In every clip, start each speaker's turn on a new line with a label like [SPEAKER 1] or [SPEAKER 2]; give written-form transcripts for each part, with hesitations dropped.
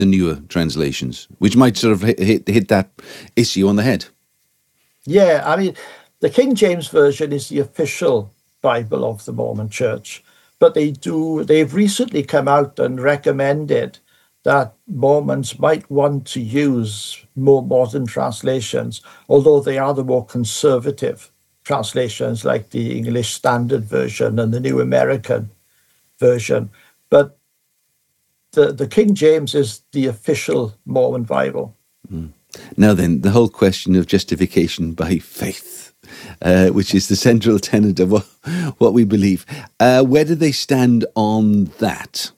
[SPEAKER 1] the newer translations, which might sort of hit that issue on the head.
[SPEAKER 2] Yeah, I mean, the King James Version is the official Bible of the Mormon Church, but they've recently come out and recommended that Mormons might want to use more modern translations, although they are the more conservative translations like the English Standard Version and the New American Version. But the King James is the official Mormon Bible.
[SPEAKER 1] Now then, the whole question of justification by faith, which is the central tenet of what we believe. Where do they stand on that?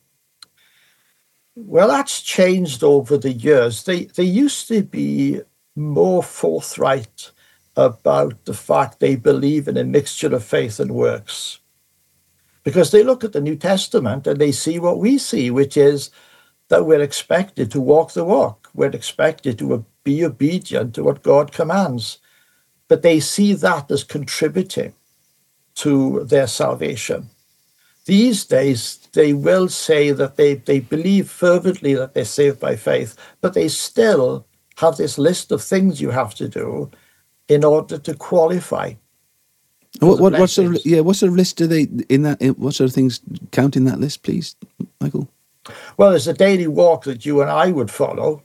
[SPEAKER 2] Well, that's changed over the years. They used to be more forthright about the fact they believe in a mixture of faith and works. Because they look at the New Testament and they see what we see, which is that we're expected to walk the walk. We're expected to be obedient to what God commands. But they see that as contributing to their salvation. These days, they will say that they believe fervently that they're saved by faith, but they still have this list of things you have to do in order to qualify.
[SPEAKER 1] What sort of list do they what sort of things count in that list, please, Michael?
[SPEAKER 2] Well, there's a daily walk that you and I would follow.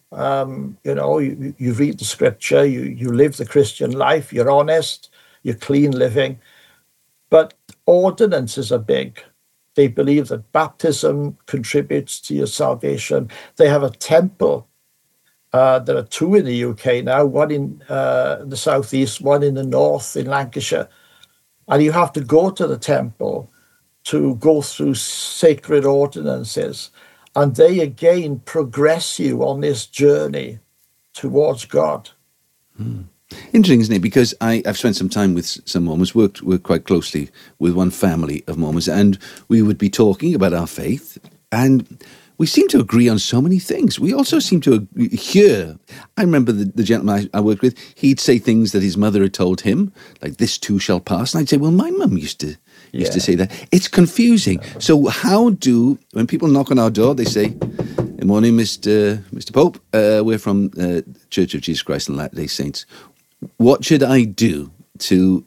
[SPEAKER 2] You read the scripture, you live the Christian life, you're honest, you're clean living. But ordinances are big. They believe that baptism contributes to your salvation. They have a temple. There are two in the UK now, one in the southeast, one in the north in Lancashire. And you have to go to the temple to go through sacred ordinances. And they again progress you on this journey towards God.
[SPEAKER 1] Interesting, isn't it? Because I've spent some time with some Mormons, worked quite closely with one family of Mormons, and we would be talking about our faith, and we seem to agree on so many things. We also seem to hear. I remember the gentleman I worked with, he'd say things that his mother had told him, like, this too shall pass. And I'd say, well, my mum used to say that. It's confusing. So when people knock on our door, they say, good morning, Mr. Pope. We're from Church of Jesus Christ and Latter-day Saints. What should I do to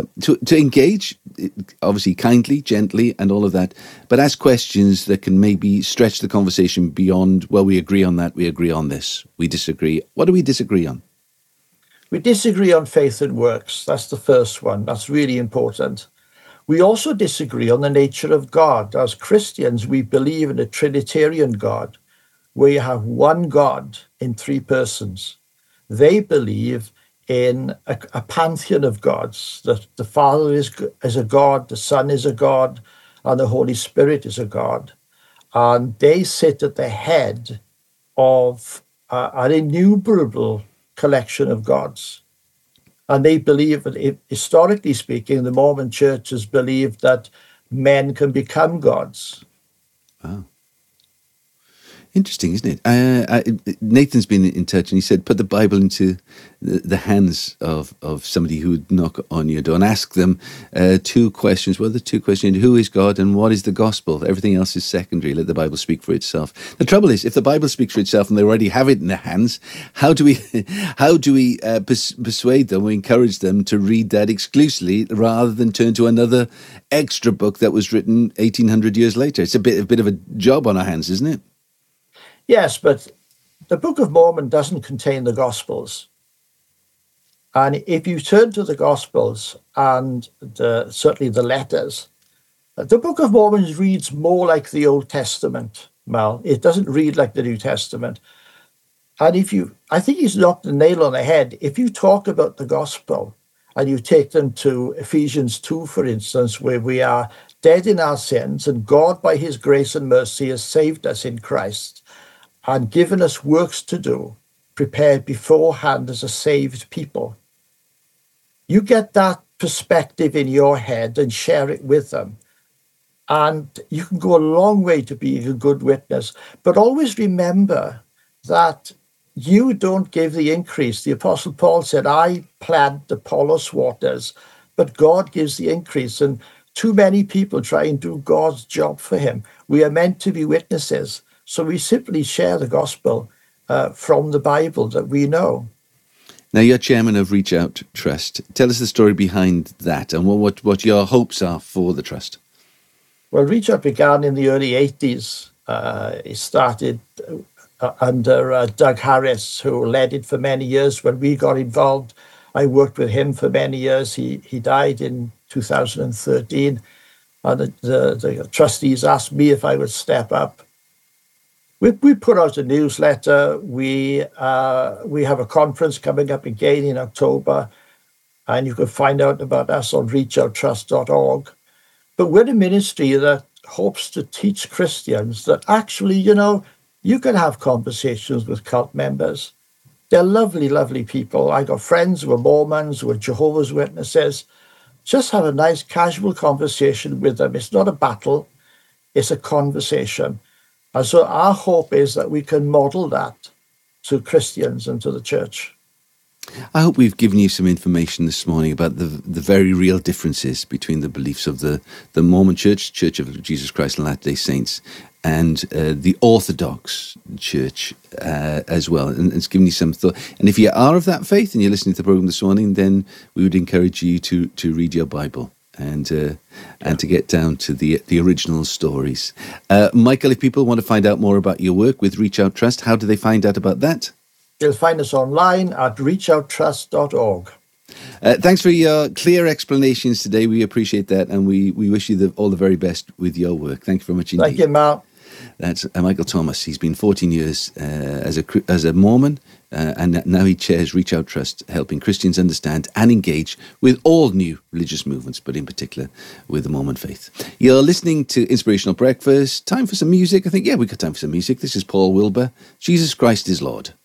[SPEAKER 1] engage, obviously kindly, gently, and all of that, but ask questions that can maybe stretch the conversation beyond, well, we agree on that, we agree on this, we disagree. What do we disagree on?
[SPEAKER 2] We disagree on faith and works. That's the first one. That's really important. We also disagree on the nature of God. As Christians, we believe in a Trinitarian God, where you have one God in three persons. They believe in a pantheon of gods, that the Father is a God, the Son is a God, and the Holy Spirit is a God. And they sit at the head of an innumerable collection of gods. And they believe that, historically speaking, the Mormon Church has believed that men can become gods.
[SPEAKER 1] Wow. Interesting, isn't it? Nathan's been in touch and he said, put the Bible into the hands of somebody who would knock on your door and ask them two questions. Well, the two questions: who is God and what is the gospel? Everything else is secondary. Let the Bible speak for itself. The trouble is, if the Bible speaks for itself and they already have it in their hands, how do we persuade them or encourage them to read that exclusively rather than turn to another extra book that was written 1800 years later? It's a bit of a job on our hands, isn't it?
[SPEAKER 2] Yes, but the Book of Mormon doesn't contain the Gospels. And if you turn to the Gospels and certainly the letters, the Book of Mormon reads more like the Old Testament, Mal. It doesn't read like the New Testament. And I think he's knocked the nail on the head. If you talk about the Gospel and you take them to Ephesians 2, for instance, where we are dead in our sins and God, by his grace and mercy, has saved us in Christ and given us works to do, prepared beforehand as a saved people. You get that perspective in your head and share it with them. And you can go a long way to being a good witness. But always remember that you don't give the increase. The Apostle Paul said, I plant, Apollos waters, but God gives the increase. And too many people try and do God's job for him. We are meant to be witnesses. So we simply share the gospel from the Bible that we know.
[SPEAKER 1] Now, you're chairman of Reach Out Trust. Tell us the story behind that and what your hopes are for the trust.
[SPEAKER 2] Well, Reach Out began in the early 80s. It started under Doug Harris, who led it for many years. When we got involved, I worked with him for many years. He died in 2013, and the trustees asked me if I would step up. We put out a newsletter. We have a conference coming up again in October, and you can find out about us on reachouttrust.org. But we're a ministry that hopes to teach Christians that actually, you can have conversations with cult members. They're lovely, lovely people. I got friends who are Mormons, who are Jehovah's Witnesses. Just have a nice casual conversation with them. It's not a battle, it's a conversation. And so our hope is that we can model that to Christians and to the church.
[SPEAKER 1] I hope we've given you some information this morning about the very real differences between the beliefs of the Mormon Church, Church of Jesus Christ of Latter-day Saints, and the Orthodox Church as well. And it's given you some thought. And if you are of that faith and you're listening to the program this morning, then we would encourage you to read your Bible and to get down to the original stories. Michael, if people want to find out more about your work with Reach Out Trust, how do they find out about that?
[SPEAKER 2] You'll find us online at reachouttrust.org.
[SPEAKER 1] Thanks for your clear explanations today. We appreciate that, and we wish you all the very best with your work. Thank you very much indeed.
[SPEAKER 2] Thank you, Mark.
[SPEAKER 1] That's Michael Thomas. He's been 14 years as a Mormon, and now he chairs Reach Out Trust, helping Christians understand and engage with all new religious movements, but in particular with the Mormon faith. You're listening to Inspirational Breakfast. Time for some music. I think, we've got time for some music. This is Paul Wilbur. Jesus Christ is Lord.